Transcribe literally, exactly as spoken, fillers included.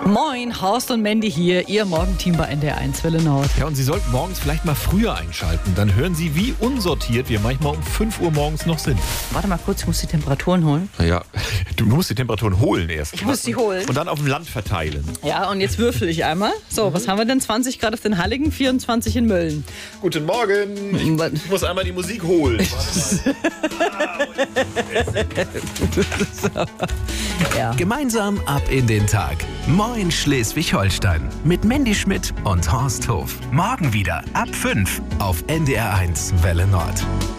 Moin, Horst und Mandy hier, Ihr Morgenteam bei N D R eins Welle Nord. Ja, und Sie sollten morgens vielleicht mal früher einschalten. Dann hören Sie, wie unsortiert wir manchmal um fünf Uhr morgens noch sind. Warte mal kurz, ich muss die Temperaturen holen. Naja, du musst die Temperaturen holen erst. Ich muss sie holen. Und dann auf dem Land verteilen. Ja, und jetzt würfel ich einmal. So, was haben wir denn? zwanzig Grad auf den Halligen, vierundzwanzig in Mölln. Guten Morgen. Ich, ich muss einmal die Musik holen. Ja. Gemeinsam ab in den Tag. Moin Schleswig-Holstein. Mit Mandy Schmidt und Horst Hof. Morgen wieder ab fünf auf N D R eins Welle Nord.